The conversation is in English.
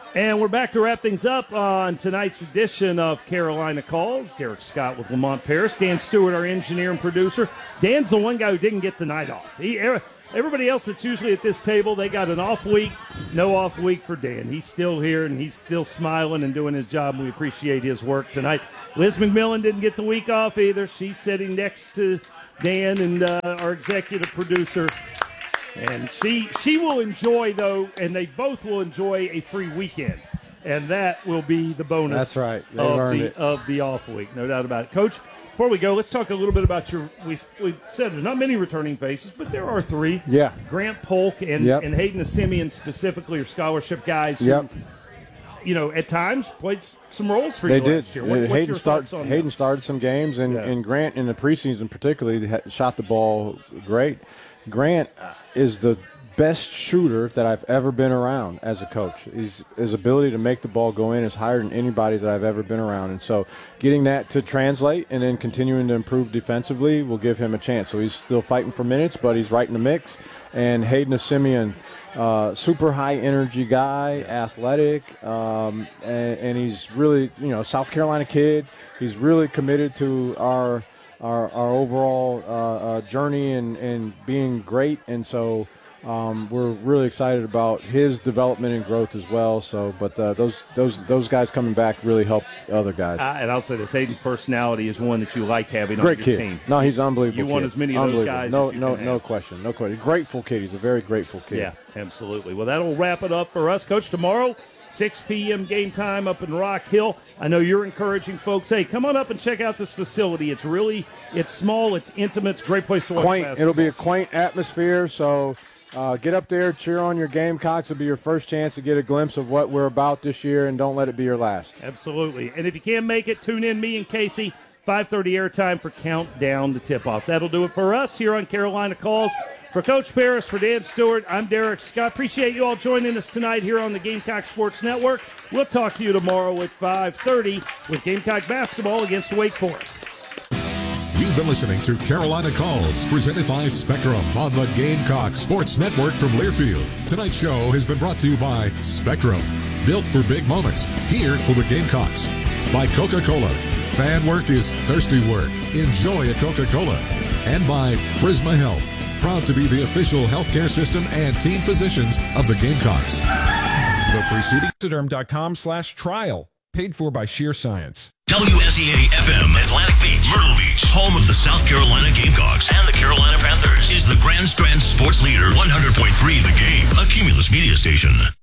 And we're back to wrap things up on tonight's edition of Carolina Calls. Derek Scott with Lamont Paris. Dan Stewart, our engineer and producer. Dan's the one guy who didn't get the night off. Everybody else that's usually at this table, they got an off week. No off week for Dan. He's still here, and he's still smiling and doing his job. We appreciate his work tonight. Liz McMillan didn't get the week off either. She's sitting next to Dan and our executive producer. And she will enjoy, though, and they both will enjoy a free weekend. And that will be the bonus. That's right. Of the off week, no doubt about it. Coach, before we go, let's talk a little bit about we said there's not many returning faces, but there are three. Yeah. Grant Polk and Hayden Simeon specifically are scholarship guys who, at times played some roles for you last year. What's your thoughts on Hayden started some games, and Grant in the preseason particularly shot the ball great. Grant is the best shooter that I've ever been around as a coach. His ability to make the ball go in is higher than anybody that I've ever been around. And so getting that to translate and then continuing to improve defensively will give him a chance. So he's still fighting for minutes, but he's right in the mix. And Hayden Simeon, super high energy guy, athletic, and he's really, South Carolina kid. He's really committed to our overall journey and being great, and so we're really excited about his development and growth as well. So, but those guys coming back really help other guys. And I'll say this: Hayden's personality is one that you like having great on your kid. team. No, he's unbelievable. You want as many of those guys. No question. Grateful kid. He's a very grateful kid. Yeah, absolutely. Well, that'll wrap it up for us, Coach. Tomorrow, 6 p.m. game time up in Rock Hill. I know you're encouraging folks, hey, come on up and check out this facility. It's small, it's intimate, it's a great place to watch basketball. It'll be a quaint atmosphere, so get up there, cheer on your Gamecocks. It'll be your first chance to get a glimpse of what we're about this year, and don't let it be your last. Absolutely. And if you can't make it, tune in, me and Casey, 5:30 airtime for Countdown to Tip-Off. That'll do it for us here on Carolina Calls. For Coach Paris, for Dan Stewart, I'm Derek Scott. Appreciate you all joining us tonight here on the Gamecock Sports Network. We'll talk to you tomorrow at 5:30 with Gamecock basketball against Wake Forest. You've been listening to Carolina Calls, presented by Spectrum on the Gamecock Sports Network from Learfield. Tonight's show has been brought to you by Spectrum, built for big moments, here for the Gamecocks. By Coca-Cola, fan work is thirsty work. Enjoy a Coca-Cola. And by Prisma Health, proud to be the official healthcare system and team physicians of the Gamecocks. The preceding Derm.com/trial, paid for by Sheer Science. WSEA-FM, Atlantic Beach, Myrtle Beach, home of the South Carolina Gamecocks and the Carolina Panthers, is the Grand Strand Sports Leader, 100.3 The Game, a Cumulus media station.